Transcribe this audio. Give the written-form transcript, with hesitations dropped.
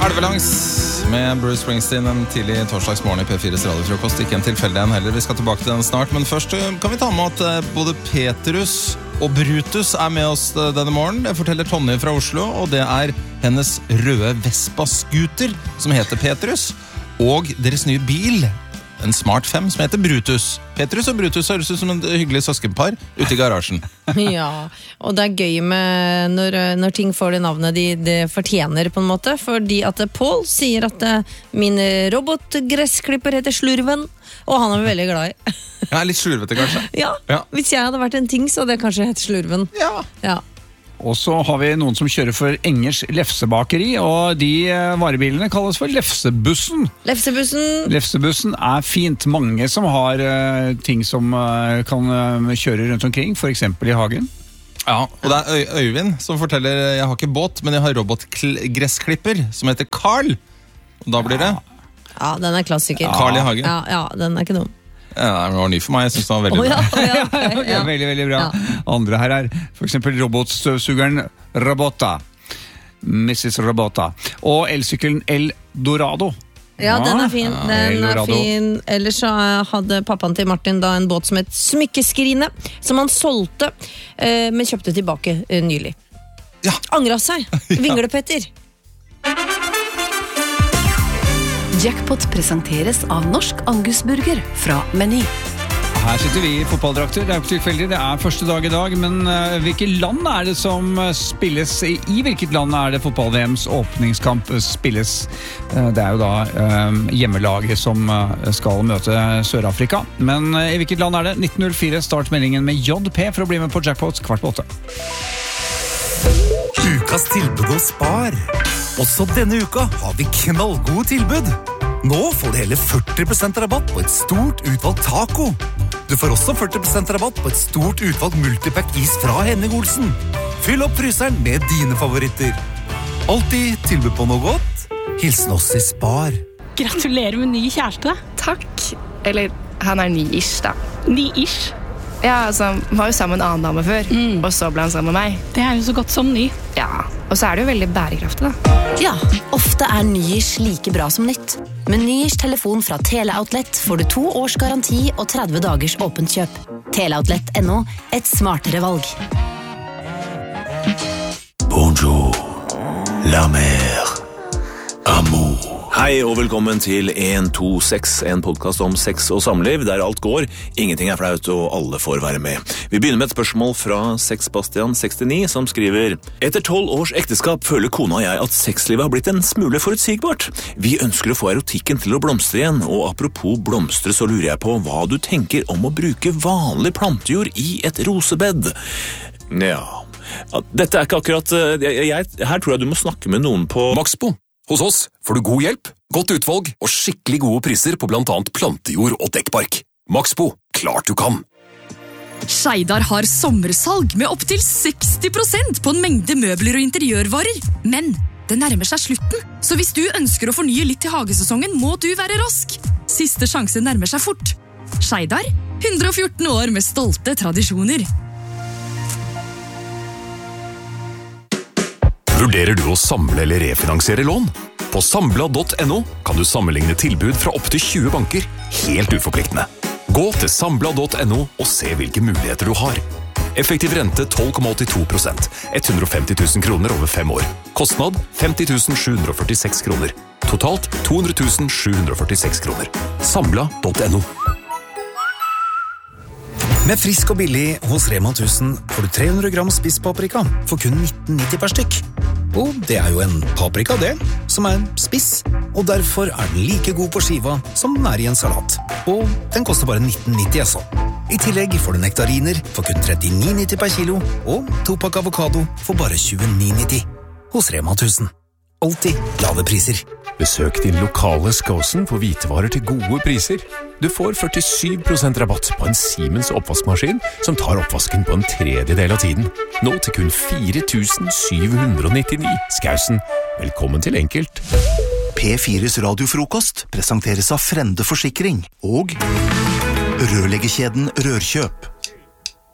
Elvelangs med Bruce Springsteen en tidlig torsdagsmorgen i P4s radiofrokost. Ikke en tilfeldig en heller, vi skal tilbake til den snart. Men først kan vi ta med at både Petrus og Brutus med oss denne morgen. Det forteller Tonje fra Oslo, og det hennes røde Vespa-scooter som heter Petrus, og deres nye bil, en Smart 5 som heter Brutus. Petrus og Brutus høres ut som en hyggelig søskenpar ute i garasjen. Ja, og det gøy med når ting får det navnet de fortjener på en måte, fordi at Paul sier at min robotgressklipper heter Slurven, og han vi veldig glad i. Ja, litt slurvete kanskje. Ja, hvis jeg hadde vært en ting så hadde det kanskje hett Slurven. Ja. Og så har vi noen som kjører for Engers lefsebakeri, og de varebilene kalles for Lefsebussen. Lefsebussen fint. Mange som har ting som kan kjøre rundt omkring, for eksempel i hagen. Ja, og det Øyvind som forteller, jeg har ikke båt, men jeg har robotgressklipper som heter Carl. Og da blir det... Ja, den klassiker. Carl i hagen. Ja, den ikke dum. Ja, det var ny for meg, jeg synes det var veldig bra. Ja. Veldig, veldig bra. Andre her for eksempel robotstøvsugeren Robota. Mrs. Robota. Og elsykkelen Eldorado. Ja, den fin. Fin. Ellers så hadde pappaen til Martin da en båt som het Smykkeskrine, som han solgte, men kjøpte tilbake nylig. Ja. Angret seg. Vinglepetter. Jackpot presenteres av Norsk Angusburger fra Meny. Her sitter vi i fotballdrakter, det ikke tilfeldig, det første dag i dag, men hvilke land det som spilles, i hvilket land det fotball-VMs åpningskamp spilles? Det jo da hjemmelaget som skal møte Sør-Afrika, men i hvilket land det? 1904, start meldingen med JP for å bli med på Jackpot 7:15. Ukas tilbud hos Spar. Også denne uka har vi knallgode tilbud. Nå får du hele 40% rabatt på et stort utvalgt taco. Du får også 40% rabatt på et stort utvalgt multipack-is fra Henning Olsen. Fyll opp fryseren med dine favoritter. Alltid tilbud på noe godt. Hilsen oss i Spar. Gratulerer med ny kjæreste. Takk. Eller, han ny-ish da. Ny-ish? Ja, altså, han var jo sammen med en annen dame før, og så ble han sammen med meg. Det jo så godt som ny. Ja, og så det jo veldig bærekraftig da. Ja, ofte ny-ish like bra som nytt. Med ny-ish telefon fra Teleoutlet får du 2 års garanti og 30 dagers åpent kjøp. Teleoutlet.no, et smartere valg. Bonjour, la mer, amour. Hei og velkommen til 126, en podcast om sex og samliv, der alt går, ingenting flaut og alle får være med. Vi begynner med et spørsmål fra Sexbastian 69, som skriver: Etter 12 års ekteskap føler kona og jeg at sexlivet har blitt en smule forutsigbart. Vi ønsker å få erotikken til å blomstre igjen, og apropos blomstre så lurer jeg på hva du tenker om å bruke vanlig plantejord i et rosebed. Ja, dette ikke akkurat... Her tror jeg du må snakke med noen på Maxbo. Hos oss får du god hjelp, godt utvalg og skikkelig gode priser på blant annet plantejord og dekkbark. Maxbo, klart du kan! Skeidar har sommersalg med opp til 60% på en mengde møbler og interiørvarer. Men det nærmer seg slutten, så hvis du ønsker å fornye litt til hagesesongen, må du være rask. Siste sjanse nærmer seg fort. Skeidar, 114 år med stolte tradisjoner. Vurderer du å samle eller refinansiere lån? På Sambla.no kan du sammenligne tilbud fra opp til 20 banker, helt uforpliktende. Gå til Sambla.no og se hvilke muligheter du har. Effektiv rente 12,82%, 150 000 kroner over 5 år. Kostnad 50 746 kroner. Totalt 200 746 kroner. Sambla.no. Med frisk og billig hos Rema 1000 får du 300 gram spisspaprika for kun 19,90 per stykk. Og det jo en paprika det, som spiss, og derfor den like god på skiva som den I en salat. Og den koster bare 19,90 altså. I tillegg får du nektariner for kun 39,90 per kilo, og 2-pakk avokado for bare 29,90. Hos Rema 1000. Alltid lave priser. Besøk din lokale Skåsen for hvitevarer til gode priser. Du får 47% rabatt på en Siemens oppvaskmaskin som tar oppvasken på en tredjedel av tiden. Nå til kun 4 799. Skåsen, velkommen til enkelt. P4s radiofrokost presenteres av Frende Forsikring og rørleggerkjeden Rørkjøp.